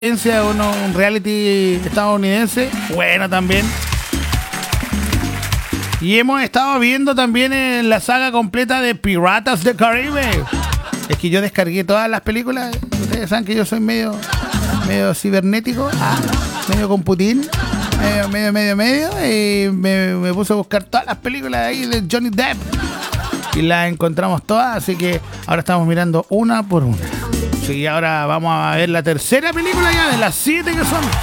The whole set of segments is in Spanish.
un reality estadounidense, bueno también. Y hemos estado viendo también en la saga completa de Piratas del Caribe. Es que yo descargué todas las películas. Ustedes saben que yo soy medio cibernético, medio computín, medio. Y me puse a buscar todas las películas ahí de Johnny Depp. Y las encontramos todas, así que ahora estamos mirando una por una. Sí, ahora vamos a ver la tercera película ya, de las 7 que son.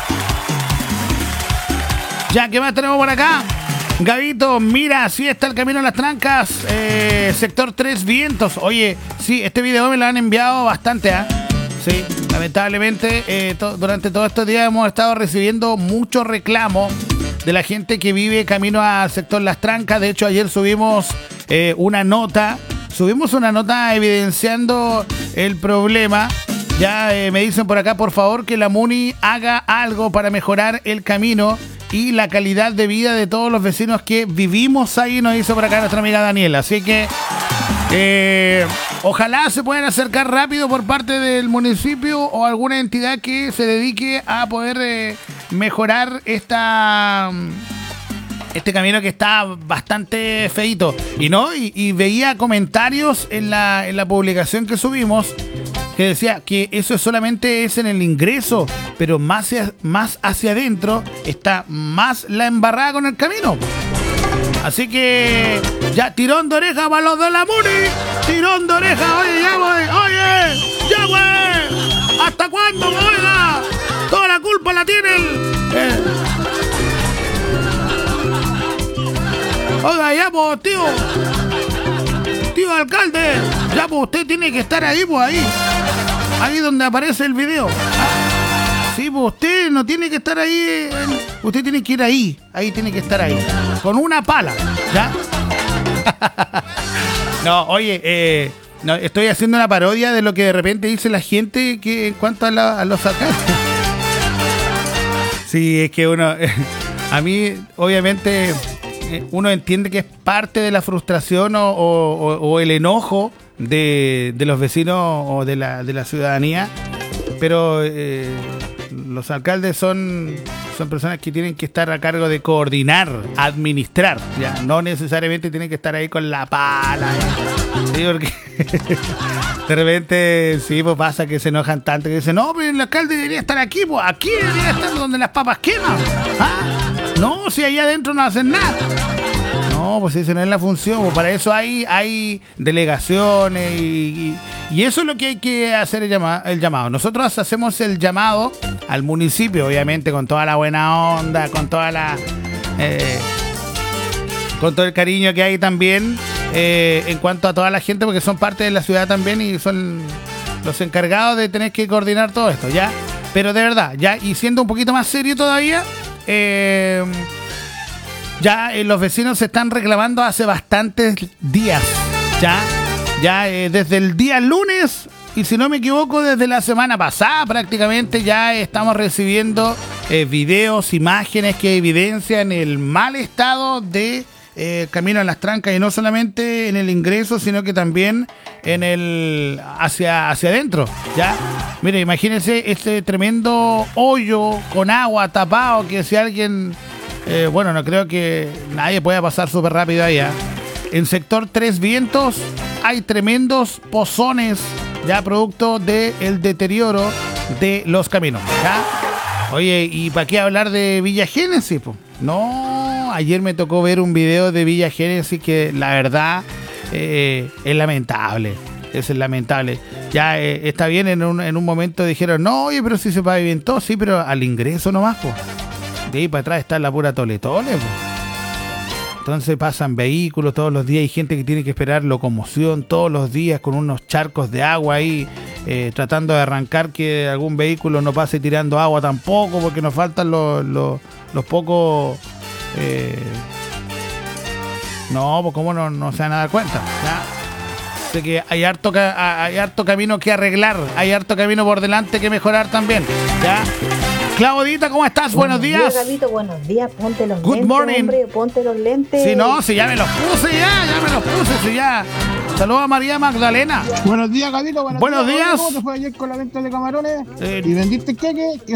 Ya, ¿qué más tenemos por acá? Gabito, mira, así está el camino a las trancas, sector 3 Vientos. Oye, sí, este video me lo han enviado bastante, Sí, lamentablemente durante todos estos días hemos estado recibiendo mucho reclamo de la gente que vive camino al sector Las Trancas. De hecho, ayer subimos una nota evidenciando el problema. Ya me dicen por acá, por favor, que la MUNI haga algo para mejorar el camino y la calidad de vida de todos los vecinos que vivimos ahí, nos hizo por acá nuestra amiga Daniela. Así que ojalá se puedan acercar rápido por parte del municipio o alguna entidad que se dedique a poder mejorar este camino que está bastante feito. Y veía comentarios en la publicación que subimos que decía que eso solamente es en el ingreso, pero más hacia adentro está más la embarrada con el camino. Así que ya, tirón de oreja para los de la MUNI. Tirón de oreja, oye, ya güey. ¿Hasta cuándo, oiga? Toda la culpa la tienen. Oiga, ya pues, tío alcalde, ya pues usted tiene que estar ahí, pues ahí donde aparece el video. Sí, pues usted no tiene que estar ahí, usted tiene que ir ahí tiene que estar ahí, con una pala, ¿ya? No, oye, no, estoy haciendo una parodia de lo que de repente dice la gente que en cuanto a los alcaldes. Sí, es que a mí, obviamente, uno entiende que es parte de la frustración o el enojo de los vecinos o de la ciudadanía, pero los alcaldes son personas que tienen que estar a cargo de coordinar, administrar, ya no necesariamente tienen que estar ahí con la pala, ¿sí? Porque de repente sí, pues pasa que se enojan tanto que dicen, no, pero el alcalde debería estar aquí, pues aquí debería estar donde las papas queman. No, si allá adentro no hacen nada. No, pues esa no es la función, pues para eso hay delegaciones y eso es lo que hay que hacer el llamado. Nosotros hacemos el llamado al municipio, obviamente, con toda la buena onda, con todo el cariño que hay también en cuanto a toda la gente, porque son parte de la ciudad también y son los encargados de tener que coordinar todo esto, ¿ya? Pero de verdad, ya, y siendo un poquito más serio todavía, ya los vecinos se están reclamando hace bastantes días, ya desde el día lunes, y si no me equivoco, desde la semana pasada prácticamente ya estamos recibiendo videos, imágenes que evidencian el mal estado de camino a las trancas, y no solamente en el ingreso, sino que también en hacia adentro, ¿ya? Mire, imagínense este tremendo hoyo con agua tapado, que si alguien... bueno, no creo que nadie pueda pasar súper rápido allá. En sector 3 Vientos hay tremendos pozones, ya producto del deterioro de los caminos, ¿ya? Oye, ¿y para qué hablar de Villa Génesis, po? No, ayer me tocó ver un video de Villa Génesis que la verdad es lamentable. Es lamentable. Ya está bien, en un momento dijeron, no, oye, pero si se pavimentó, sí, pero al ingreso nomás, pues. De ahí para atrás está la pura toletole, pues. Entonces pasan vehículos todos los días, hay gente que tiene que esperar locomoción todos los días con unos charcos de agua ahí, tratando de arrancar que algún vehículo no pase tirando agua tampoco, porque nos faltan los pocos... no, pues cómo no se van a dar cuenta, ¿ya? Así que hay harto camino que arreglar, hay harto camino por delante que mejorar también. ¿Ya? Claudita, ¿cómo estás? Buenos días. Gabito, buenos días. Ponte los Good lentes, morning. hombre, ponte los lentes. Si no, si ya me los puse, ya me los puse, si ya. Saludos a María Magdalena. Buenos días, Gabito. Buenos días. ¿Cómo te fue ayer con la venta de camarones? ¿Y vendiste queque?